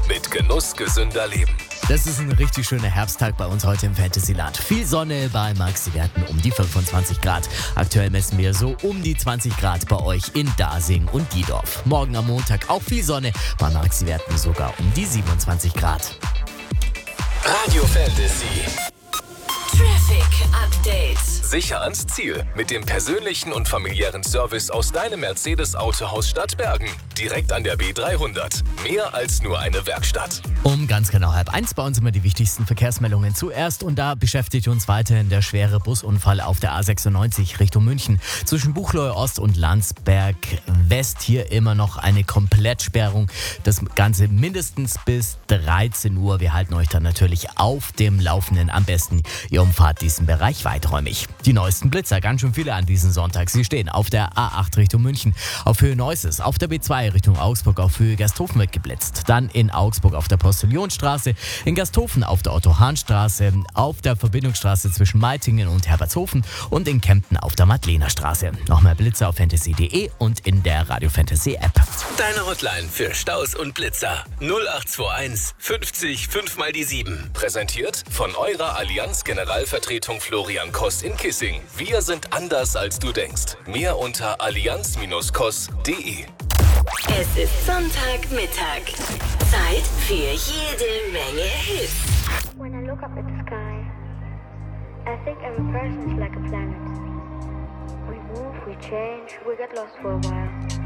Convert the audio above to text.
mit Genuss gesünder Leben. Das ist ein richtig schöner Herbsttag bei uns heute im Fantasyland. Viel Sonne bei Maxi-Werten um die 25 Grad. Aktuell messen wir so um die 20 Grad bei euch in Dasing und Diedorf. Morgen am Montag auch viel Sonne, bei Maxi-Werten sogar um die 27 Grad. Radio Fantasy. Traffic Update. Sicher ans Ziel mit dem persönlichen und familiären Service aus deinem Mercedes-Autohaus Stadtbergen. Direkt an der B300. Mehr als nur eine Werkstatt. Um ganz genau 12:30 bei uns immer die wichtigsten Verkehrsmeldungen zuerst. Und da beschäftigt uns weiterhin der schwere Busunfall auf der A96 Richtung München. Zwischen Buchloe Ost und Landsberg West hier immer noch eine Komplettsperrung. Das Ganze mindestens bis 13 Uhr. Wir halten euch dann natürlich auf dem Laufenden. Am besten, ihr umfahrt diesen Bereich weiträumig. Die neuesten Blitzer, ganz schön viele an diesem Sonntag. Sie stehen auf der A8 Richtung München, auf Höhe Neusses, auf der B2 Richtung Augsburg, auf Höhe Gersthofen wird geblitzt. Dann in Augsburg auf der Postillionstraße, in Gersthofen auf der Otto-Hahn-Straße, auf der Verbindungsstraße zwischen Meitingen und Herbertshofen und in Kempten auf der Madlenerstraße. Noch mehr Blitzer auf fantasy.de und in der Radio Fantasy App. Deine Hotline für Staus und Blitzer 0821 50 5 mal die 7. Präsentiert von eurer Allianz Generalvertretung Florian Koss in Kissing. Wir sind anders als du denkst. Mehr unter allianz-koss.de. Es ist Sonntagmittag. Zeit für jede Menge Hits. When I look up at the sky, I think every person's like a planet. We move, we change, we get lost for a while.